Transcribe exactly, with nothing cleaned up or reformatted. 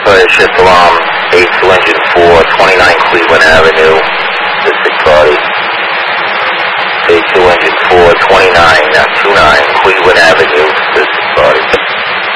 Fire shift alarm, A two engine four, twenty-nine Cleveland Avenue, the six party. A two engine four, twenty-nine, uh, twenty-nine Cleveland Avenue,